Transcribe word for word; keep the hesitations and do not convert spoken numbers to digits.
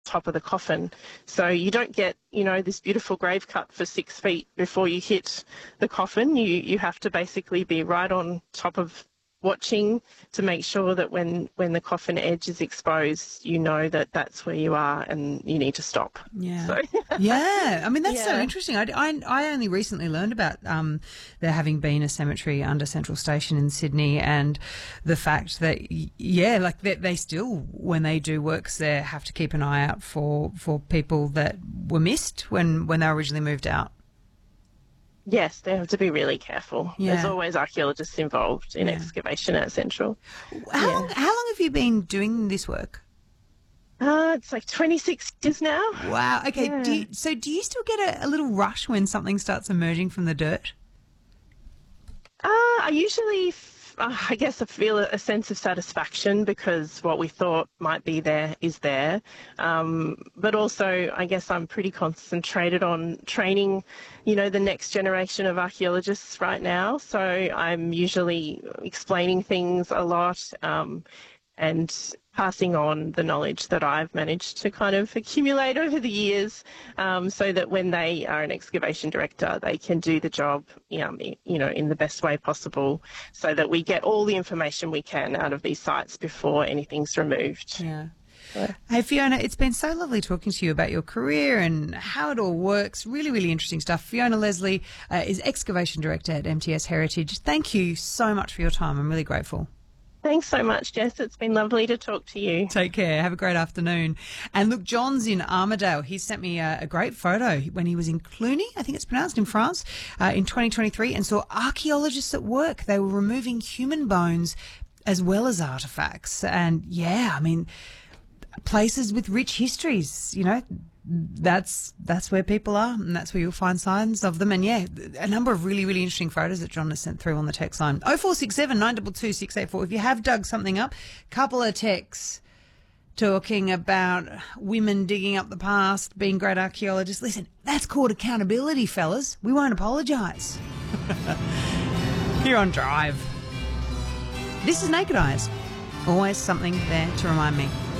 top of the coffin. So you don't get, you know, this beautiful grave cut for six feet before you hit the coffin. You you have to basically be right on top of watching to make sure that when, when the coffin edge is exposed, you know that that's where you are and you need to stop. Yeah. So. Yeah. I mean, that's so Yeah. interesting. I, I, I only recently learned about um, there having been a cemetery under Central Station in Sydney, and the fact that, yeah, like they, they still, when they do works there, have to keep an eye out for, for people that were missed when, when they originally moved out. Yes, they have to be really careful. Yeah. There's always archaeologists involved in Yeah. excavation at Central. How, Yeah. long, how long have you been doing this work? Uh, it's like twenty-six years now. Wow. Okay. Yeah. Do you, so do you still get a, a little rush when something starts emerging from the dirt? Uh, I usually, f- uh, I guess I feel a, a sense of satisfaction because what we thought might be there is there. Um, but also, I guess I'm pretty concentrated on training, you know, the next generation of archaeologists right now. So I'm usually explaining things a lot um, and passing on the knowledge that I've managed to kind of accumulate over the years um, so that when they are an excavation director, they can do the job, um, you know, in the best way possible so that we get all the information we can out of these sites before anything's removed. Yeah. Yeah. Hey, Fiona, it's been so lovely talking to you about your career and how it all works. Really, really interesting stuff. Fiona Leslie uh, is Excavation Director at M T S Heritage. Thank you so much for your time. I'm really grateful. Thanks so much, Jess. It's been lovely to talk to you. Take care. Have a great afternoon. And look, John's in Armidale. He sent me a, a great photo when he was in Cluny, I think it's pronounced, in France, uh, in twenty twenty-three, and saw archaeologists at work. They were removing human bones as well as artefacts. And yeah, I mean, places with rich histories, you know, that's that's where people are, and that's where you'll find signs of them. And yeah, a number of really, really interesting photos that John has sent through on the text line. oh four six seven, nine two two, six eight four. If you have dug something up, couple of texts talking about women digging up the past, being great archaeologists. Listen, that's called accountability, fellas. We won't apologise. Here on Drive. This is Naked Eyes. Always something there to remind me.